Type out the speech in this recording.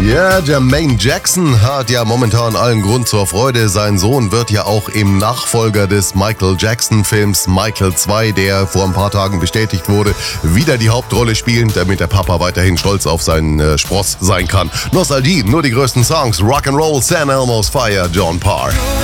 Ja, Jermaine Jackson hat ja momentan allen Grund zur Freude. Sein Sohn wird ja auch im Nachfolger des Michael Jackson-Films Michael 2, der vor ein paar Tagen bestätigt wurde, wieder die Hauptrolle spielen, damit der Papa weiterhin stolz auf seinen Spross sein kann. Nostalgie, nur die größten Songs, Rock'n'Roll, San Elmo's Fire, John Parr.